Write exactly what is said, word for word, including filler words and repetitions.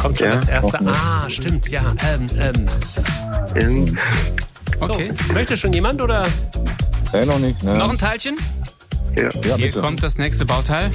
Kommt schon Ja, das erste. noch nicht. Ah, stimmt, ja. Ähm, ähm. Ähm, Okay. So, möchte schon jemand oder? Nee, noch nicht. Ne? Noch ein Teilchen? ja. Ja, Hier bitte. kommt das nächste Bauteil.